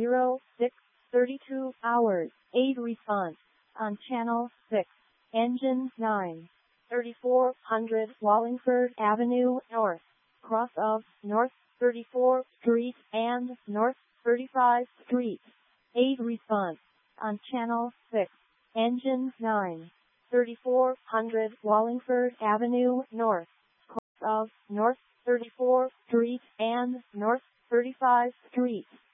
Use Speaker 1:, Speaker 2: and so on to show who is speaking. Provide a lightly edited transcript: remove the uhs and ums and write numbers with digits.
Speaker 1: 32 hours. 8 response. On channel 6. Engine 9. 3400 Wallingford Avenue North. Cross of North 34th Street and North 35th Street. 8 response. On channel 6. Engine 9. 3400 Wallingford Avenue North. Cross of North 34th Street and North 35th Street.